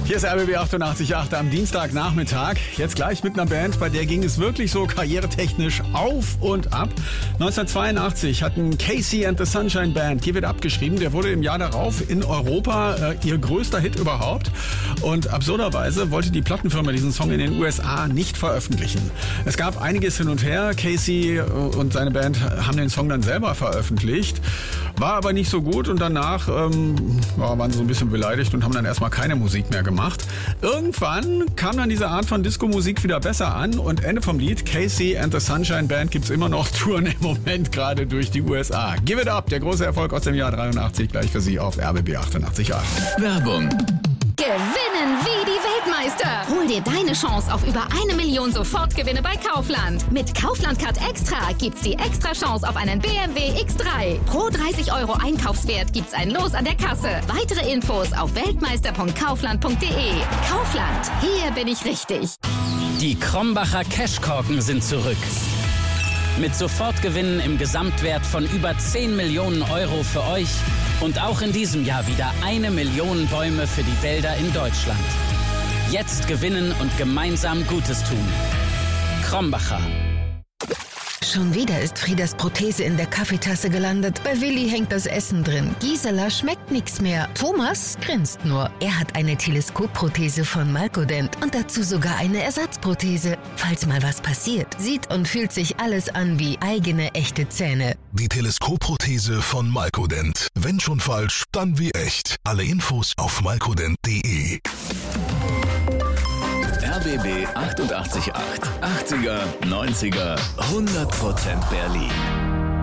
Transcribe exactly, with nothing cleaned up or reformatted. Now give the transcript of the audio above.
Hier ist R B B achtundachtzig Komma acht am Dienstagnachmittag. Jetzt gleich mit einer Band, bei der ging es wirklich so karrieretechnisch auf und ab. neunzehnhundertzweiundachtzig hatten Casey and the Sunshine Band Give It Up geschrieben. Der wurde im Jahr darauf in Europa äh, ihr größter Hit überhaupt. Und absurderweise wollte die Plattenfirma diesen Song in den U S A nicht veröffentlichen. Es gab einiges hin und her. Casey und seine Band haben den Song dann selber veröffentlicht. War aber nicht so gut und danach ähm, waren sie so ein bisschen beleidigt und haben dann erstmal keine Musik mehr gemacht. Irgendwann kam dann diese Art von Disco-Musik wieder besser an und Ende vom Lied, Casey and the Sunshine Band gibt's immer noch, Touren im Moment gerade durch die U S A. Give It Up, der große Erfolg aus dem Jahr dreiundachtzig, gleich für Sie auf R B B achtundachtzig Komma acht. Werbung. Gewinnen wie die Weltmeister. Hol dir deine Chance auf über eine Million Sofortgewinne bei Kaufland. Mit Kaufland Card Extra gibt's die extra Chance auf einen B M W X drei. Pro dreißig Euro Einkaufswert gibt's ein Los an der Kasse. Weitere Infos auf weltmeister punkt kaufland punkt de. Kaufland, hier bin ich richtig. Die Krombacher Cashkorken sind zurück. Mit Sofortgewinnen im Gesamtwert von über zehn Millionen Euro für euch und auch in diesem Jahr wieder eine Million Bäume für die Wälder in Deutschland. Jetzt gewinnen und gemeinsam Gutes tun. Krombacher. Schon wieder ist Friedas Prothese in der Kaffeetasse gelandet. Bei Willi hängt das Essen drin. Gisela schmeckt nichts mehr. Thomas grinst nur. Er hat eine Teleskopprothese von Malkodent und dazu sogar eine Ersatzprothese. Falls mal was passiert, sieht und fühlt sich alles an wie eigene echte Zähne. Die Teleskopprothese von Malkodent. Wenn schon falsch, dann wie echt. Alle Infos auf malkodent punkt de. R B B achtundachtzig Komma acht. achtziger, neunziger, hundert Prozent Berlin.